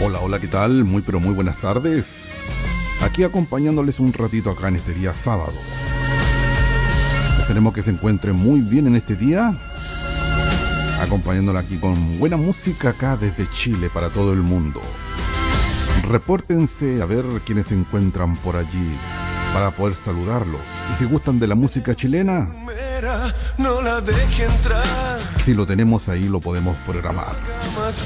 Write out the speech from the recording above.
Hola, hola, ¿qué tal? Muy pero muy buenas tardes. Aquí acompañándoles un ratito acá en este día sábado. Esperemos que se encuentren muy bien en este día. Acompañándola aquí con buena música acá desde Chile para todo el mundo. Repórtense a ver quiénes se encuentran por allí para poder saludarlos. Y si gustan de la música chilena, no la deje entrar. si lo tenemos ahí lo podemos programar.